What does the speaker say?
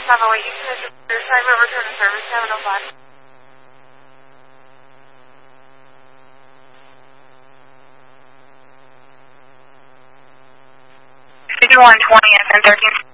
508, you can your assignment return to service 705. 5120 and 13.